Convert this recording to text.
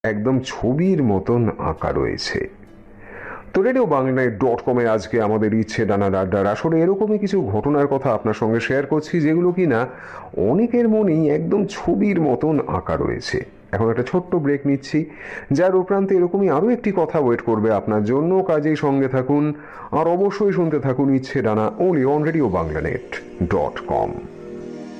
একদম ছবির মতন আঁকা রয়েছে। তো রেডিওবাংলা.com-এ আজকে আমাদের ইচ্ছে ডানার আড্ডার আসলে এরকমই কিছু ঘটনার কথা আপনার সঙ্গে শেয়ার করছি, যেগুলো কিনা অনেকের মনেই একদম ছবির মতন আঁকা রয়েছে। এখন একটা ছোট্ট ব্রেক নিচ্ছি, যার উপরান্তে এরকমই আরও একটি কথা ওয়েট করবে আপনার জন্য। কাজেই সঙ্গে থাকুন আর অবশ্যই শুনতে থাকুন ইচ্ছে ডানা, only on রেডিওবাংলা.net.com।